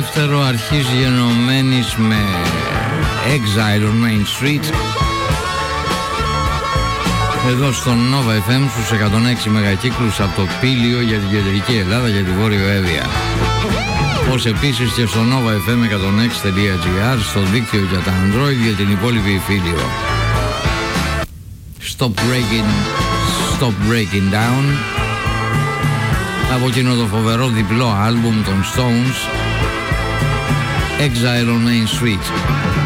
δεύτερο αρχίζει γενομένης με Exile on Main Street εδώ στο Nova FM στους 106 μεγακύκλους από το Πήλιο για την κεντρική Ελλάδα, για τη Βόρειο Εύβοια. Ως επίσης και στο novafm106.gr, στο δίκτυο για τα Android για την υπόλοιπη Φίλιο. Stop Breaking Down, από εκείνο το φοβερό διπλό άλμπουμ των Stones, Exile on Main Street.